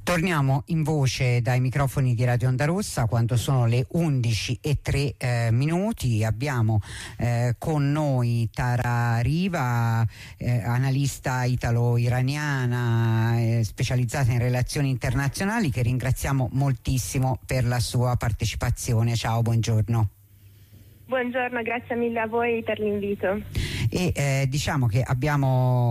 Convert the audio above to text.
Torniamo in voce dai microfoni di Radio Onda Rossa quando sono le 11:03. Abbiamo con noi Tara Riva, analista italo-iraniana, specializzata in relazioni internazionali, che ringraziamo moltissimo per la sua partecipazione. Ciao, buongiorno. Buongiorno, grazie mille a voi per l'invito. E diciamo che abbiamo